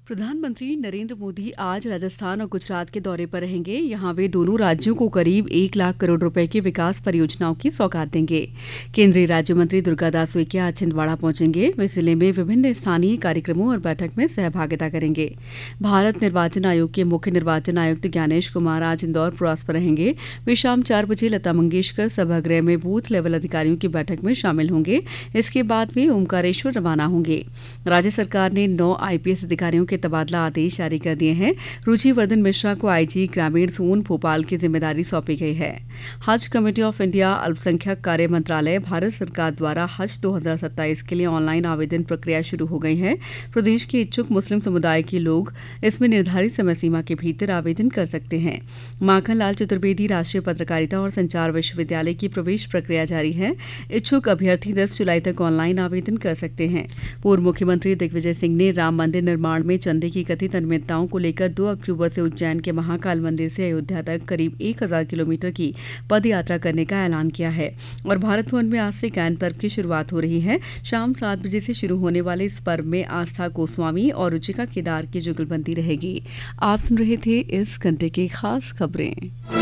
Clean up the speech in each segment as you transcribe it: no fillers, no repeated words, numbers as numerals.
प्रधानमंत्री नरेंद्र मोदी आज राजस्थान और गुजरात के दौरे पर रहेंगे। यहाँ वे दोनों राज्यों को करीब 1 लाख करोड़ रुपए की विकास परियोजनाओं की सौगात देंगे। केंद्रीय राज्य मंत्री दुर्गादास उइके आज छिंदवाड़ा पहुंचेंगे। वे जिले में विभिन्न स्थानीय कार्यक्रमों और बैठक में सहभागिता करेंगे। भारत निर्वाचन आयोग के मुख्य निर्वाचन आयुक्त ज्ञानेश कुमार आज इंदौर प्रवास पर रहेंगे। वे शाम 4 बजे लता मंगेशकर सभागृह में बूथ लेवल अधिकारियों की बैठक में शामिल होंगे। इसके बाद वे ओमकारेश्वर रवाना होंगे। राज्य सरकार ने 9 IPS अधिकारियों के तबादला आदेश जारी कर दिए हैं। रुचिवर्धन मिश्रा को IG ग्रामीण जोन भोपाल की जिम्मेदारी सौंपी गई है। हज कमेटी ऑफ इंडिया अल्पसंख्यक कार्य मंत्रालय भारत सरकार द्वारा हज 2027 के लिए ऑनलाइन आवेदन प्रक्रिया शुरू हो गई है। प्रदेश के इच्छुक मुस्लिम समुदाय के लोग इसमें निर्धारित समय सीमा के भीतर आवेदन कर सकते हैं। माखनलाल चतुर्वेदी राष्ट्रीय पत्रकारिता और संचार विश्वविद्यालय की प्रवेश प्रक्रिया जारी है। इच्छुक अभ्यर्थी 10 जुलाई तक ऑनलाइन आवेदन कर सकते हैं। पूर्व मुख्यमंत्री दिग्विजय सिंह ने राम मंदिर निर्माण में चंदे की कथित अनियमितताओं को लेकर 2 अक्टूबर से उज्जैन के महाकाल मंदिर से अयोध्या तक करीब 1000 किलोमीटर की पद यात्रा करने का ऐलान किया है। और भारत भवन में आज से ज्ञान पर्व की शुरुआत हो रही है। शाम 7 बजे से शुरू होने वाले इस पर्व में आस्था गोस्वामी और रुचिका केदार की जुगलबंदी रहेगी। आप सुन रहे थे इस घंटे की खास खबरें।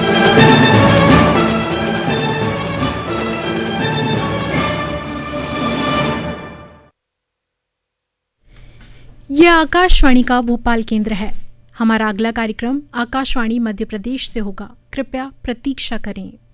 यह आकाशवाणी का भोपाल केंद्र है। हमारा अगला कार्यक्रम आकाशवाणी मध्य प्रदेश से होगा। कृपया प्रतीक्षा करें।